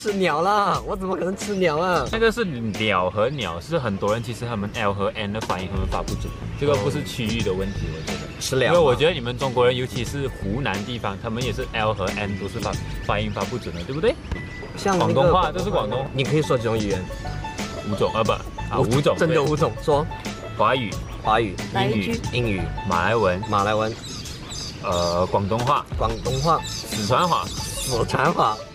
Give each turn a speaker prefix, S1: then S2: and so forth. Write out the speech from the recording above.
S1: 吃鸟啦，我怎么可能吃鸟啊？
S2: 那个是鸟和鸟，是很多人其实他们 L 和 N 的发音他们发不准，这个不是区域的问题，我觉得。
S1: 吃了。
S2: 因为我觉得你们中国人，尤其是湖南地方，他们也是 L 和 N 都是发音发不准的，对不对？
S1: 像
S2: 广东话，这是广东。
S1: 你可以说几种语言
S2: 5种5种，
S1: 真的5种。说
S2: 华语、
S1: 英语、
S2: 马来文、
S1: 广东话、
S2: 四川话。